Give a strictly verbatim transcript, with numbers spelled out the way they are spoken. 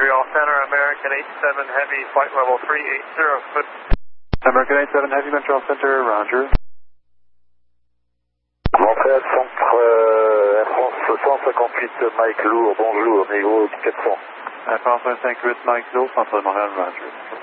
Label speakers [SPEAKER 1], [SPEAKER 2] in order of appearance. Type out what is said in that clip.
[SPEAKER 1] Montreal Center, American eighty-seven Heavy, flight level three eighty, foot.
[SPEAKER 2] American eighty-seven Heavy, Montreal Center, Roger.
[SPEAKER 3] Montréal Centre, euh, Air France cent cinquante-huit, Mike Lourd, bonjour, niveau quatre cents.
[SPEAKER 2] Air France cent cinquante-huit, Mike Lourd, Centre de Montréal, Roger.